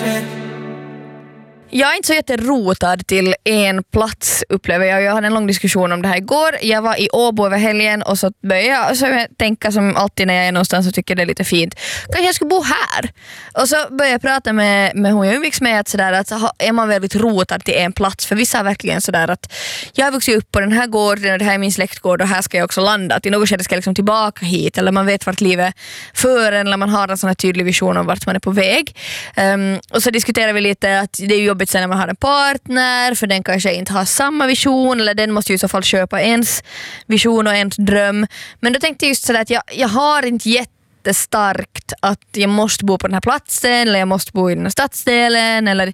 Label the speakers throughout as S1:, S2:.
S1: Jag är inte så jätterotad till en plats, upplever jag. Jag hade en lång diskussion om det här igår. Jag var i Åbo över helgen och så började jag tänka som alltid när jag är någonstans och tycker det är lite fint. Kanske jag skulle bo här? Och så började jag prata med hon jag umgicks med att är man väldigt rotad till en plats? För vissa är verkligen sådär att jag har vuxit upp på den här gården och det här är min släktgård och här ska jag också landa. Till något skede ska jag liksom tillbaka hit eller man vet vart livet för en eller man har en sån här tydlig vision om vart man är på väg. Och så diskuterar vi lite att det är jobbigt sen när man har en partner för den kanske inte har samma vision eller den måste ju i så fall köpa ens vision och ens dröm. Men då tänkte jag just sådär att jag har inte jättestarkt att jag måste bo på den här platsen eller jag måste bo i den här stadsdelen eller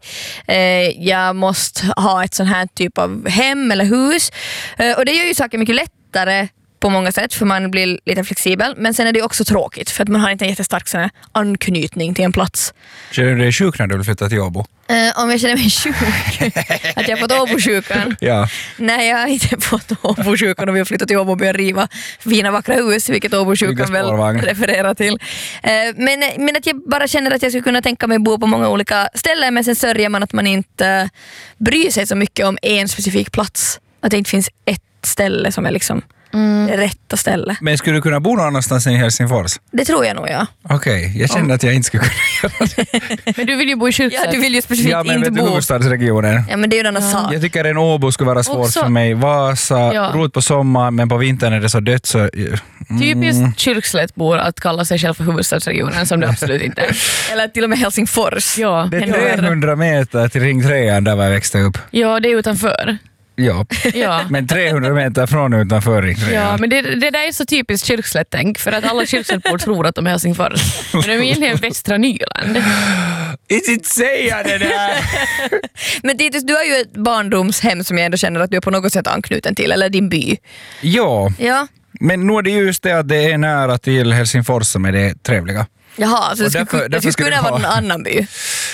S1: jag måste ha ett sån här typ av hem eller hus. Och det gör ju saker mycket lättare på många sätt för man blir lite flexibel. Men sen är det också tråkigt för att man har inte en jättestark sån här anknytning till en plats.
S2: Känner du dig sjuk när du vill flytta till Åbo?
S1: Om jag känner mig sjuk att jag har fått Åbo-sjukan.
S2: Ja.
S1: Nej, jag har inte fått Åbo-sjukan och vi har flyttat till Åbo och börjat riva fina vackra hus, vilket Åbo-sjukan väl refererar till. Men att jag bara känner att jag skulle kunna tänka mig bo på många olika ställen men sen sörjer man att man inte bryr sig så mycket om en specifik plats. Att det inte finns ett ställe som är liksom det rätta stället.
S2: Men skulle du kunna bo någon annanstans än i Helsingfors?
S1: Det tror jag nog, ja.
S2: Okej, jag kände att jag inte skulle kunna göra det.
S3: Men du vill ju bo i Kyrksätt.
S1: Ja, du vill ju specifikt
S2: men
S1: inte
S2: vet du
S1: bo.
S2: huvudstadsregionen?
S1: Ja, men det är ju en annan sak.
S2: Jag tycker en Åbo skulle vara svårt
S3: Också.
S2: för mig. Vasa, rot på sommar, men på vintern är det så dött så...
S3: Typiskt Kyrkslättbor att kalla sig själv för huvudstadsregionen som det absolut inte är.
S1: Eller till och med Helsingfors.
S3: Ja,
S2: Det är 300 meter till Ring 3 där jag växte upp.
S3: ja, det är utanför.
S2: Ja,
S3: Ja.
S2: men 300 meter från utanför Ring 3.
S3: Ja, men det där är så typiskt Kyrkslätt-tänk för att alla Kyrkslättbor tror att de är Helsingfors. Men de är egentligen västra Nyland.
S2: Inte säga det där!
S1: Men Titus, du har ju ett barndomshem som jag ändå känner att du är på något sätt anknuten till, eller din by.
S2: Ja,
S1: Ja.
S2: men nu är det just det att det är nära till Helsingfors som är det trevliga.
S1: Jaha, så det skulle kunna vara en annan by.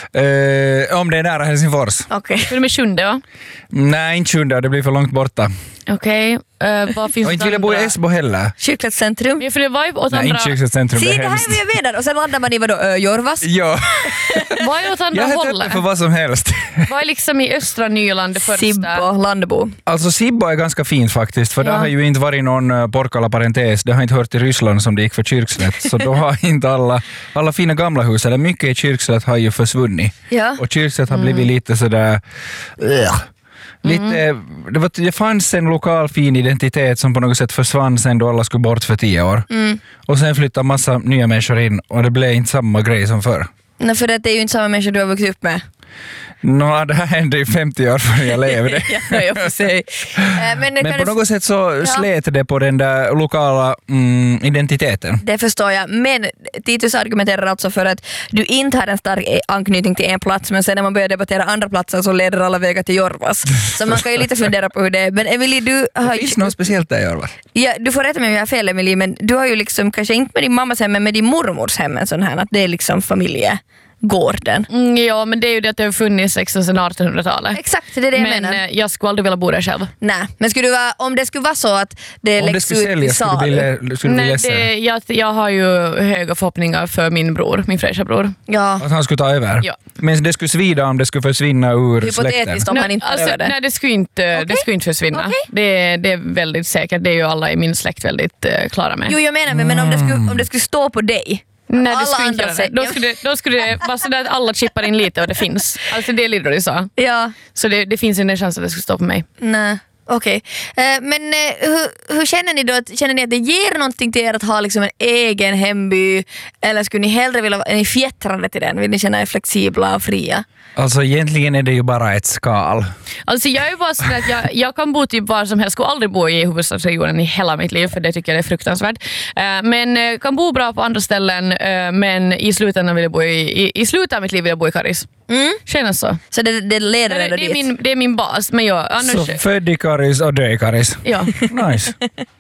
S2: Om det är nära Helsingfors.
S1: Okej.
S3: För de är sjunde, va?
S2: Nej, inte sjunde, det blir för långt borta.
S3: Okej. Vad finns
S2: Och inte vill jag bo i Esbo heller.
S1: Kyrklättscentrum.
S3: Ja, för det var ju åt
S2: Nej,
S3: andra...
S2: inte Kyrklättscentrum, det
S1: Se,
S2: är
S1: det här
S2: hemskt.
S1: är vad jag menar. Och sen landar man i vadå, Jorvas?
S2: Ja,
S3: Vad är åt andra
S2: jag är
S3: hållet?
S2: öppen för vad som helst.
S3: Vad är liksom i östra Nyland det första?
S1: Sibbo, Landebo.
S2: Alltså Sibbo är ganska fint faktiskt, för
S3: Ja.
S2: det har ju inte varit någon porkala parentes. Det har inte hört till Ryssland som det gick för Kyrkslätt. Så då har inte alla fina gamla hus, eller mycket i Kyrkslätt har ju försvunnit.
S1: Ja.
S2: Och Kyrkslätt har blivit lite sådär... Lite, det fanns en lokal fin identitet som på något sätt försvann sen då alla skulle bort för 10 år. Och sen flyttade massa nya människor in och det blev inte samma grej som förr.
S1: Nej, för det är ju inte samma människor du har vuxit upp med.
S2: Det här hände i 50 år för jag levde.
S1: Ja, jag får säga.
S2: Men på något sätt så slet det på den där lokala identiteten.
S1: Det förstår jag. Men Titus argumenterar alltså för att du inte har en stark anknytning till en plats, men sen när man börjar debattera andra platser så leder alla vägar till Jorvas. Så man kan ju lite fundera på hur det är. Men Emily, du har ju...
S2: Finns det något speciellt där, Jorvas?
S1: Ja, du får rätta mig om jag har fel, Emily, men du har ju liksom kanske inte med din mammas hem men med din mormors hem en sån här, att det är liksom familjegården.
S3: Ja, men det är ju det att det har funnits sedan 1800-talet.
S1: Exakt, det är det jag
S3: Men
S1: menar.
S3: jag skulle aldrig vilja bo där själv.
S1: Nej, men om det skulle vara så att det
S2: Om det
S1: läggs
S2: skulle
S1: ut i
S2: säljas skulle
S1: salu.
S2: du bli
S3: Nej,
S2: ledsen.
S3: jag har ju höga förhoppningar för min fräscha bror.
S1: Ja,
S2: Att han skulle ta över.
S3: Ja.
S2: Men det skulle svida om det skulle försvinna ur släkten.
S1: hypotetiskt om han inte tar över det.
S3: Nej, det skulle inte försvinna.
S1: Okej.
S3: Det är väldigt säkert. Det är ju alla i min släkt väldigt klara med.
S1: Jo, jag menar, men om det skulle stå på dig.
S3: Nej, det
S1: alla
S3: skulle inte
S1: andra
S3: göra det. Då skulle det vara sådär att alla chippar in lite och det finns. Alltså det är Lidro du sa.
S1: Ja,
S3: Så det finns inte en chans att det skulle stå på mig.
S1: nej. Okej. Men hur känner ni då? Känner ni att det ger någonting till er att ha liksom en egen hemby? Eller skulle ni hellre vilja vara fjättrande till den? Vill ni känna er flexibla och fria?
S2: Alltså egentligen är det ju bara ett skal.
S3: Alltså jag är ju bara sådär att jag kan bo typ var som helst. Skulle aldrig bo i huvudstadsregionen i hela mitt liv för det tycker jag är fruktansvärt. Men kan bo bra på andra ställen men i slutändan vill jag bo i slutet av mitt liv vill jag bo i Karis. Känns så.
S1: Så det leder ändå dit?
S3: Det är min bas. Men jag, annars...
S2: Så född i Karis och dö i Karis.
S3: Ja.
S2: Nice.